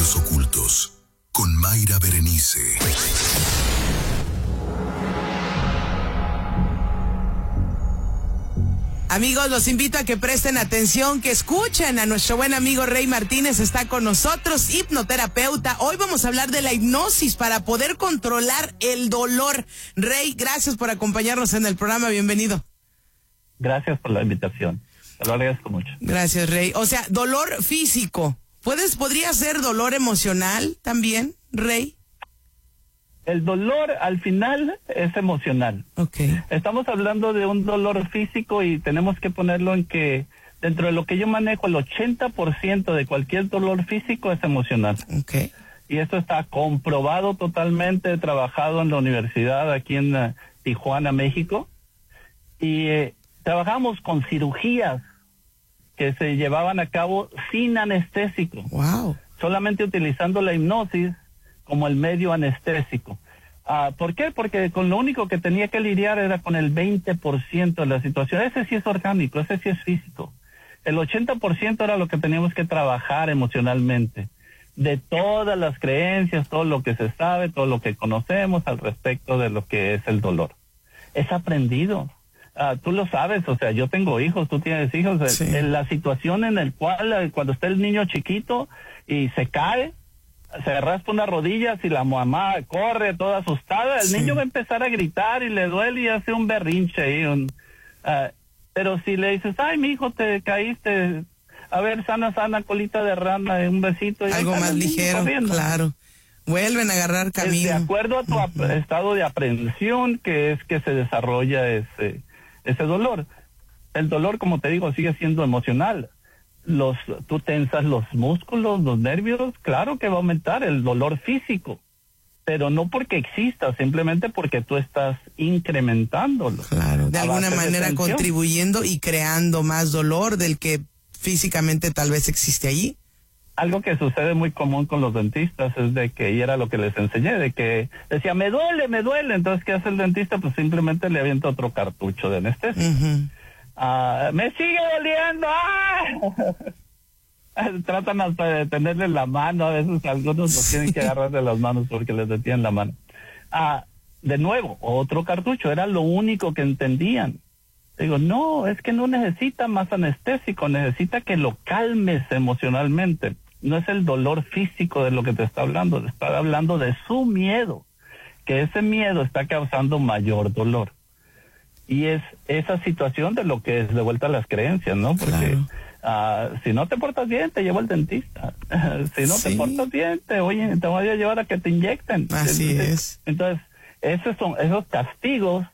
Misterios ocultos con Mayra Berenice. Amigos, los invito a que presten atención, que escuchen a nuestro buen amigo Rey Martínez, está con nosotros, hipnoterapeuta. Hoy vamos a hablar de la hipnosis para poder controlar el dolor. Rey, gracias por acompañarnos en el programa, bienvenido. Gracias por la invitación, te lo agradezco mucho. Gracias, Rey. O sea, dolor físico, ¿podría ser dolor emocional también, Rey? El dolor al final es emocional. Okay. Estamos hablando de un dolor físico y tenemos que ponerlo en que dentro de lo que yo manejo, el 80% de cualquier dolor físico es emocional. Okay. Y esto está comprobado totalmente. He trabajado en la universidad aquí en Tijuana, México, y trabajamos con cirugías que se llevaban a cabo sin anestésico. Wow. Solamente utilizando la hipnosis como el medio anestésico. ¿Por qué? Porque con lo único que tenía que lidiar era con el 20% de la situación. Ese sí es orgánico, ese sí es físico. El 80% era lo que teníamos que trabajar emocionalmente, de todas las creencias, todo lo que se sabe, todo lo que conocemos al respecto de lo que es el dolor. Es aprendido. Tú lo sabes, o sea, yo tengo hijos, tú tienes hijos. Sí. En la situación en el cual cuando está el niño chiquito y se cae, se raspa una rodilla, si la mamá corre toda asustada, el niño va a empezar a gritar y le duele y hace un berrinche ahí. Pero si le dices, ay, mi hijo, te caíste, a ver, sana, colita de rana, un besito. Y algo más ligero, corriendo. Claro. Vuelven a agarrar camino. De acuerdo a tu estado de aprensión, que es que se desarrolla ese dolor. El dolor, como te digo, sigue siendo emocional. Tú tensas los músculos, los nervios, claro que va a aumentar el dolor físico, pero no porque exista, simplemente porque tú estás incrementándolo. Claro, de alguna manera contribuyendo y creando más dolor del que físicamente tal vez existe allí. Algo que sucede muy común con los dentistas es de que, y era lo que les enseñé, de que decía, me duele, entonces ¿qué hace el dentista? Pues simplemente le avienta otro cartucho de anestesia. Uh-huh. Me sigue doliendo. Tratan hasta de detenerle la mano, a veces algunos los tienen que agarrar de las manos porque les detienen la mano. De nuevo, otro cartucho, era lo único que entendían. Digo, no, es que no necesita más anestésico, necesita que lo calmes emocionalmente. No es el dolor físico de lo que te está hablando de su miedo, que ese miedo está causando mayor dolor. Y es esa situación de lo que es de vuelta a las creencias, ¿no? Porque si no te portas bien, te llevo al dentista. Si no te portas bien, te voy a llevar a que te inyecten. Así es. Entonces, esos castigos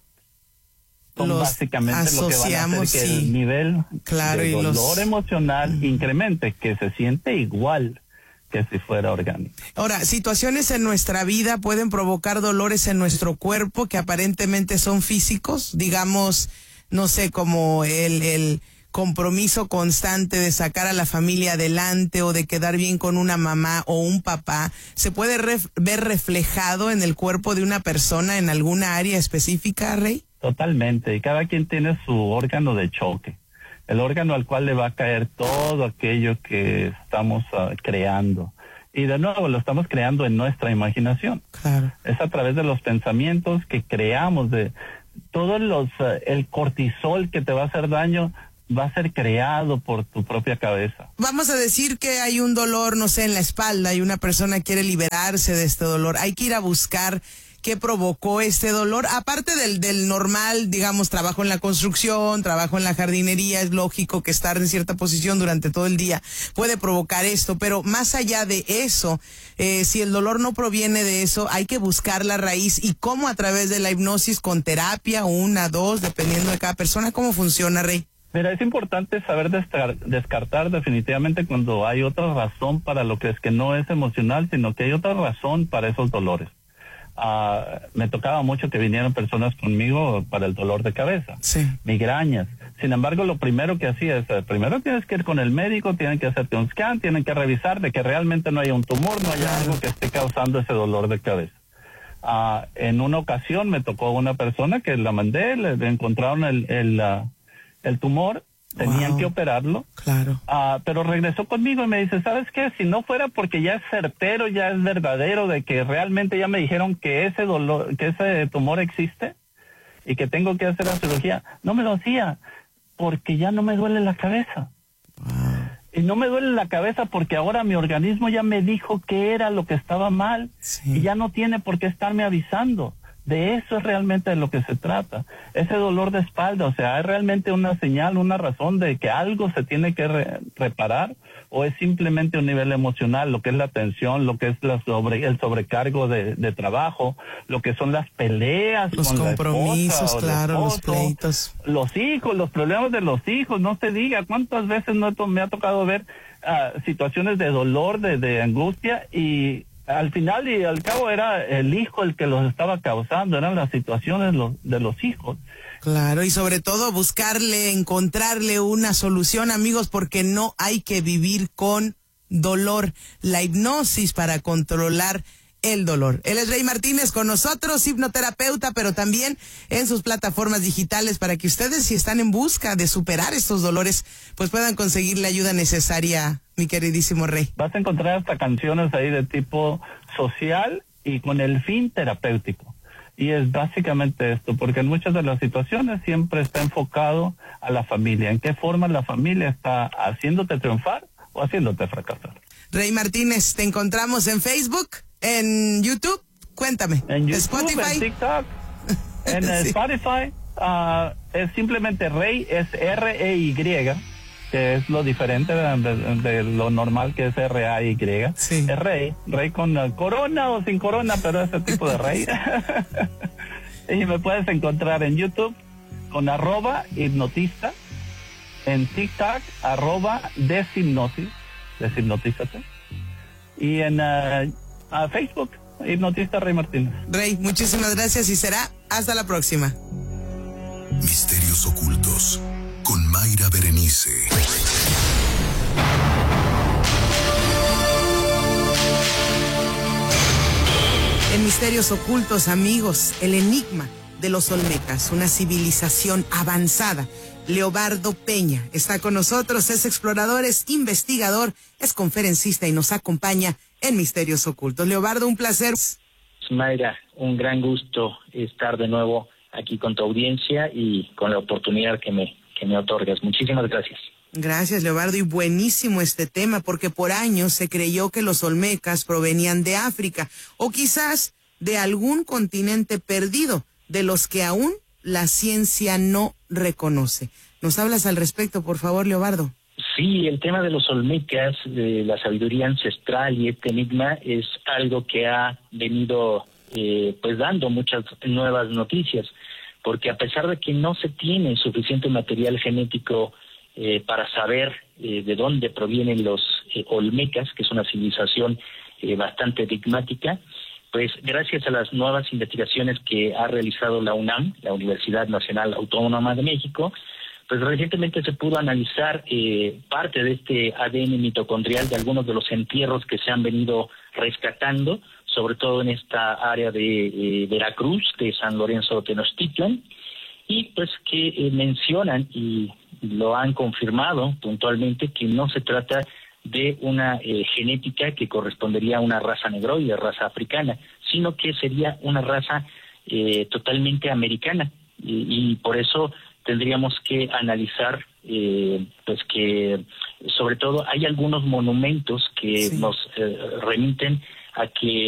son básicamente lo que van a hacer que el nivel de dolor emocional incremente, que se siente igual que si fuera orgánico. Ahora, situaciones en nuestra vida pueden provocar dolores en nuestro cuerpo que aparentemente son físicos, digamos, no sé, como el compromiso constante de sacar a la familia adelante o de quedar bien con una mamá o un papá, ¿se puede ver reflejado en el cuerpo de una persona en alguna área específica, Rey? Totalmente, y cada quien tiene su órgano de choque. El órgano al cual le va a caer todo aquello que estamos creando. Y de nuevo, lo estamos creando en nuestra imaginación. Claro. Es a través de los pensamientos que creamos, de todos el cortisol que te va a hacer daño, va a ser creado por tu propia cabeza. Vamos a decir que hay un dolor, no sé, en la espalda y una persona quiere liberarse de este dolor. Hay que ir a buscar qué provocó este dolor, aparte del normal, digamos, trabajo en la construcción, trabajo en la jardinería, es lógico que estar en cierta posición durante todo el día puede provocar esto, pero más allá de eso, si el dolor no proviene de eso, hay que buscar la raíz y cómo a través de la hipnosis con terapia, 1, 2, dependiendo de cada persona, ¿cómo funciona, Rey? Mira, es importante saber descartar definitivamente cuando hay otra razón para lo que es que no es emocional, sino que hay otra razón para esos dolores. Me tocaba mucho que vinieran personas conmigo para el dolor de cabeza, migrañas. Sin embargo, lo primero que hacía es, primero tienes que ir con el médico, tienen que hacerte un scan, tienen que revisar de que realmente no haya un tumor, no haya algo que esté causando ese dolor de cabeza. En una ocasión me tocó una persona que la mandé, le encontraron el tumor tenían que operarlo. Claro. Pero regresó conmigo y me dice, ¿sabes qué? Si no fuera porque ya es certero, ya es verdadero, de que realmente ya me dijeron que ese dolor, que ese tumor existe y que tengo que hacer la cirugía, no me lo hacía porque ya no me duele la cabeza. Y no me duele la cabeza porque ahora mi organismo ya me dijo qué era lo que estaba mal, y ya no tiene por qué estarme avisando. De eso es realmente de lo que se trata. Ese dolor de espalda, o sea, ¿es realmente una señal, una razón de que algo se tiene que reparar? ¿O es simplemente un nivel emocional, lo que es la tensión, lo que es el sobrecargo de trabajo, lo que son las peleas los con compromisos, la esposa, claro, el los esposo, pleitos, los hijos, los problemas de los hijos? No se diga cuántas veces me ha tocado ver situaciones de dolor, de angustia, y al final y al cabo era el hijo el que los estaba causando, eran las situaciones de los hijos. Claro, y sobre todo encontrarle una solución, amigos, porque no hay que vivir con dolor. La hipnosis para controlar el dolor. Él es Rey Martínez con nosotros, hipnoterapeuta, pero también en sus plataformas digitales para que ustedes, si están en busca de superar estos dolores, pues puedan conseguir la ayuda necesaria, mi queridísimo Rey. Vas a encontrar hasta canciones ahí de tipo social y con el fin terapéutico. Y es básicamente esto, porque en muchas de las situaciones siempre está enfocado a la familia. ¿En qué forma la familia está haciéndote triunfar o haciéndote fracasar? Rey Martínez, te encontramos en Facebook, en YouTube, cuéntame. En YouTube, Spotify. en TikTok, en Sí. Spotify, es simplemente Rey, es R-E-Y, que es lo diferente de lo normal que es R-A-Y. Sí. Es Rey con corona o sin corona, pero ese tipo de Rey. Y me puedes encontrar en YouTube con @hipnotista, en TikTok @deshipnosis, deshipnotízate, y en Facebook, hipnotista Rey Martínez. Rey, muchísimas gracias y será hasta la próxima. Misterios ocultos con Mayra Berenice. En Misterios Ocultos, amigos, el enigma de los Olmecas, una civilización avanzada. Leobardo Peña está con nosotros, es explorador, es investigador, es conferencista y nos acompaña en Misterios Ocultos. Leobardo, un placer. Mayra, un gran gusto estar de nuevo aquí con tu audiencia y con la oportunidad que me otorgas. Muchísimas gracias. Gracias, Leobardo, y buenísimo este tema, porque por años se creyó que los Olmecas provenían de África, o quizás de algún continente perdido, de los que aún la ciencia no reconoce. ¿Nos hablas al respecto, por favor, Leobardo? Sí, el tema de los Olmecas, de la sabiduría ancestral y este enigma es algo que ha venido pues dando muchas nuevas noticias, porque a pesar de que no se tiene suficiente material genético para saber de dónde provienen los Olmecas, que es una civilización bastante enigmática, pues gracias a las nuevas investigaciones que ha realizado la UNAM, la Universidad Nacional Autónoma de México, pues recientemente se pudo analizar parte de este ADN mitocondrial de algunos de los entierros que se han venido rescatando, sobre todo en esta área de Veracruz, de San Lorenzo Tenochtitlan, y pues que mencionan y lo han confirmado puntualmente que no se trata de una genética que correspondería a una raza negroide, raza africana, sino que sería una raza totalmente americana, y por eso tendríamos que analizar pues que sobre todo hay algunos monumentos que nos remiten a que